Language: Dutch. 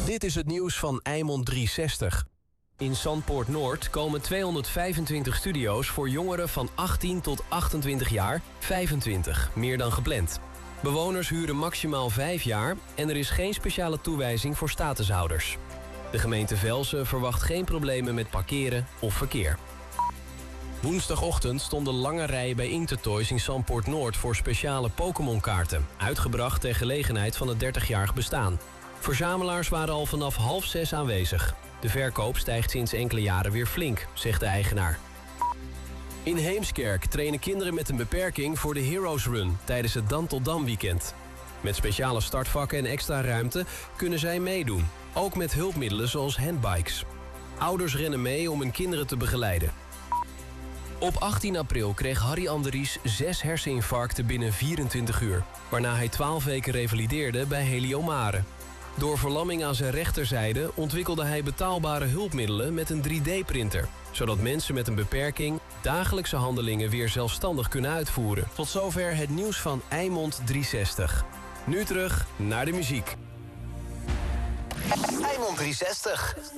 Dit is het nieuws van Eimond 360. In Zandpoort Noord komen 225 studio's voor jongeren van 18 tot 28 jaar, 25, meer dan gepland. Bewoners huren maximaal 5 jaar en er is geen speciale toewijzing voor statushouders. De gemeente Velsen verwacht geen problemen met parkeren of verkeer. Woensdagochtend stonden lange rijen bij Intertoys in Zandpoort Noord voor speciale Pokémon-kaarten, uitgebracht ter gelegenheid van het 30-jarig bestaan. Verzamelaars waren al vanaf 5:30 aanwezig. De verkoop stijgt sinds enkele jaren weer flink, zegt de eigenaar. In Heemskerk trainen kinderen met een beperking voor de Heroes Run tijdens het Dam tot Dam weekend. Met speciale startvakken en extra ruimte kunnen zij meedoen, ook met hulpmiddelen zoals handbikes. Ouders rennen mee om hun kinderen te begeleiden. Op 18 april kreeg Harry Andries 6 herseninfarcten binnen 24 uur... waarna hij 12 weken revalideerde bij Heliomare. Door verlamming aan zijn rechterzijde ontwikkelde hij betaalbare hulpmiddelen met een 3D-printer... zodat mensen met een beperking dagelijkse handelingen weer zelfstandig kunnen uitvoeren. Tot zover het nieuws van Eimond 360. Nu terug naar de muziek. Eimond 360.